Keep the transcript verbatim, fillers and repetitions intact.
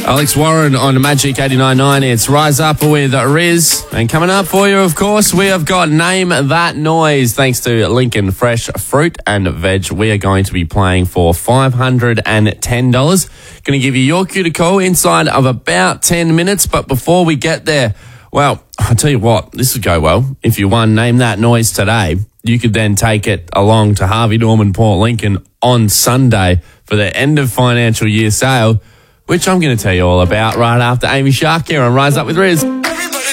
Alex Warren on Magic eighty-nine point nine. It's Rise Up with Riz. And coming up for you, of course, we have got Name That Noise. Thanks to Lincoln Fresh Fruit and Veg, we are going to be playing for five hundred ten dollars. Going to give you your cue to call inside of about ten minutes. But before we get there, well, I'll tell you what, this would go well. If you won Name That Noise today, you could then take it along to Harvey Norman Port Lincoln on Sunday for their end of financial year sale, which I'm going to tell you all about right after Amy Shark here on Rise Up with Riz.